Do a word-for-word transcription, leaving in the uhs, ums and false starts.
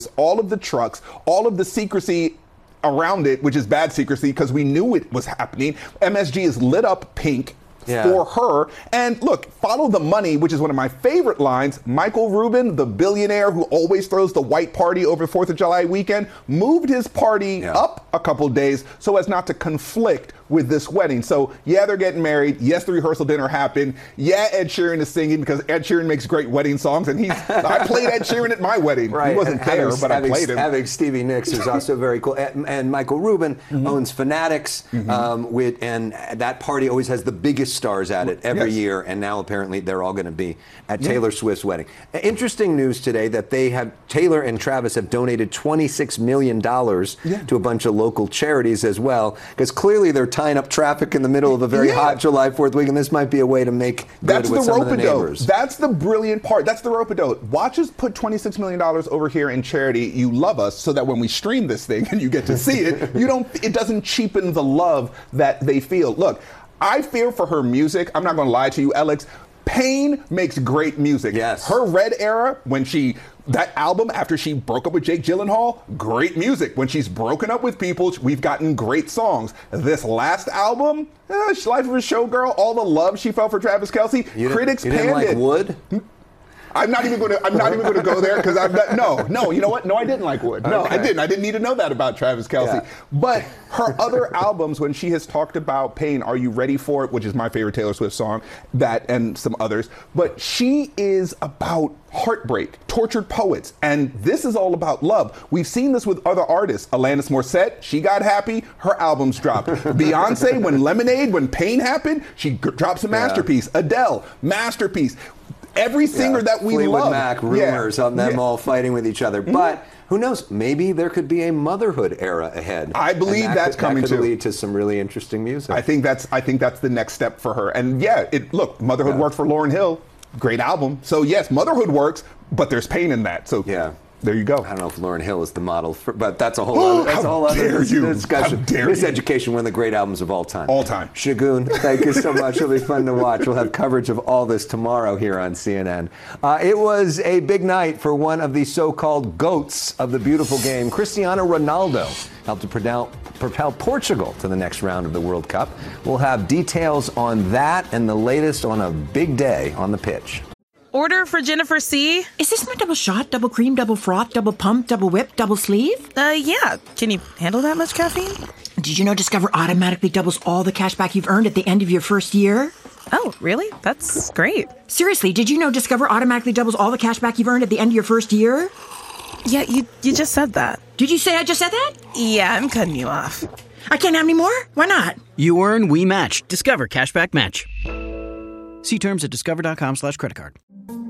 all of the trucks, all of the secrecy around it, which is bad secrecy because we knew it was happening. M S G is lit up pink. Yeah. For her. And look, follow the money, which is one of my favorite lines. Michael Rubin, the billionaire who always throws the white party over fourth of July weekend, moved his party yeah. up a couple days so as not to conflict with this wedding. So, yeah, they're getting married. Yes, the rehearsal dinner happened. Yeah, Ed Sheeran is singing because Ed Sheeran makes great wedding songs. And he's, I played Ed Sheeran at my wedding. Right. He wasn't there, having, but having, I played him. Having Stevie Nicks is also very cool. And, and Michael Rubin mm-hmm. owns Fanatics. Mm-hmm. Um, with, and that party always has the biggest stars at it every yes. year. And now apparently they're all going to be at yeah. Taylor Swift's wedding. Interesting news today that they have, Taylor and Travis have donated twenty-six million dollars yeah. to a bunch of local charities as well. Because clearly they're tying up traffic in the middle of a very yeah. hot July fourth week, and this might be a way to make good That's with the some of the rope-a-dope. neighbors. That's the brilliant part. That's the rope-a-dope. Watch us put twenty-six million dollars over here in charity. You love us so that when we stream this thing and you get to see it, you don't. It doesn't cheapen the love that they feel. Look, I feel for her music. I'm not going to lie to you, Alex. Payne makes great music. Yes. Her Red era, when she, that album after she broke up with Jake Gyllenhaal, great music. When she's broken up with people, we've gotten great songs. This last album, eh, Life of a Showgirl, all the love she felt for Travis Kelce, you critics you didn't panned like it. Wood? I'm not even going to. I'm not even going to go there because I'm not. No, no. You know what? No, I didn't like Wood. No, okay. I didn't. I didn't need to know that about Travis Kelce. Yeah. But her other albums, when she has talked about Payne, "Are You Ready for It?" which is my favorite Taylor Swift song, that and some others. But she is about heartbreak, tortured poets, and this is all about love. We've seen this with other artists. Alanis Morissette, she got happy, her albums dropped. Beyonce, when Lemonade, when Payne happened, she g- drops a masterpiece. Yeah. Adele, masterpiece. Every singer yeah. that we Fleetwood love. Mac, rumors yeah. on them yeah. all fighting with each other. But mm-hmm. who knows? Maybe there could be a motherhood era ahead. I believe that that's could, coming that could too. lead to some really interesting music. I think that's I think that's the next step for her. And yeah, it look, Motherhood yeah. worked for Lauryn Hill. Great album. So yes, Motherhood works, but there's pain in that. So yeah. There you go. I don't know if Lauryn Hill is the model, for, but that's a whole other, that's a whole other discussion. How dare Miss you. Education, one of the great albums of all time. All time. Shagun, thank you so much. It'll be fun to watch. We'll have coverage of all this tomorrow here on C N N. Uh, it was a big night for one of the so-called GOATs of the beautiful game. Cristiano Ronaldo helped to propel, propel Portugal to the next round of the World Cup. We'll have details on that and the latest on a big day on the pitch. Order for Jennifer C. Is this my double shot, double cream, double froth, double pump, double whip, double sleeve? Uh, yeah. Can you handle that much caffeine? Did you know Discover automatically doubles all the cash back you've earned at the end of your first year? Oh, really? That's great. Seriously, did you know Discover automatically doubles all the cash back you've earned at the end of your first year? Yeah, you, you just said that. Did you say I just said that? Yeah, I'm cutting you off. I can't have any more? Why not? You earn, we match. Discover Cashback Match. See terms at discover.com slash credit card.